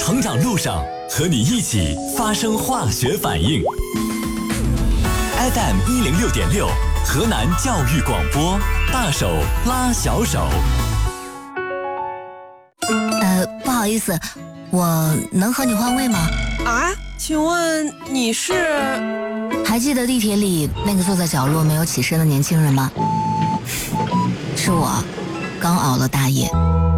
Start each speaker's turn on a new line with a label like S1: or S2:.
S1: 成长路上和你一起发生化学反应。FM106.6，河南教育广播，大手拉小手。
S2: 不好意思，我能和你换位吗？
S3: 啊，请问你是？
S2: 还记得地铁里那个坐在角落没有起身的年轻人吗？是我，刚熬了大夜。